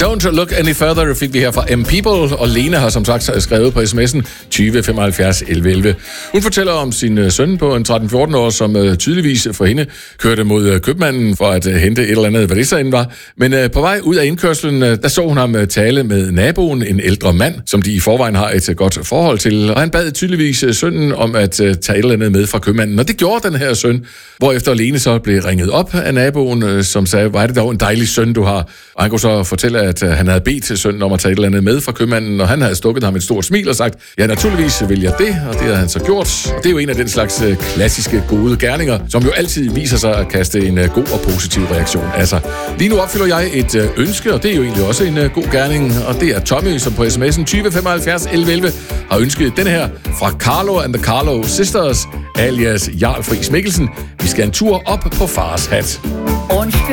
Don't look any further fik vi her fra M-People, og Lene har som sagt skrevet på sms'en 20 75 11 11. Hun fortæller om sin søn på en 13-14 år, som tydeligvis for hende kørte mod købmanden for at hente et eller andet, hvad det så end var. Men på vej ud af indkørslen, der så hun ham tale med naboen, en ældre mand, som de i forvejen har et godt forhold til. Og han bad tydeligvis sønnen om at tage et eller andet med fra købmanden, og det gjorde den her søn, hvorefter Lene så blev ringet op af naboen, som sagde, hvor er det dog en dejlig søn, du har. Og han kunne så fortælle, at han havde bedt til sønnen om at tage et eller andet med fra købmanden, og han havde stukket ham et stort smil og sagt, ja, naturligvis vil jeg det, og det havde han så gjort. Og det er jo en af den slags klassiske gode gerninger, som jo altid viser sig at kaste en god og positiv reaktion. Altså, lige nu opfylder jeg et ønske, og det er jo egentlig også en god gerning, og det er Tommy, som på sms'en 20 75 11 11 har ønsket den her fra Carlo and the Carlo Sisters, alias Jarl Friis Mikkelsen. Vi skal en tur op på fars hat.